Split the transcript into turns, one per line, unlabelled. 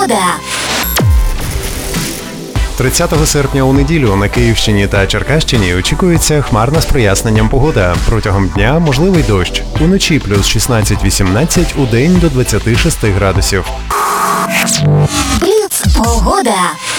Погода.
30 серпня у неділю на Київщині та Черкащині очікується хмарна з проясненням погода. Протягом дня можливий дощ. Уночі плюс 16-18, удень до 26 градусів.
Бліц. Погода.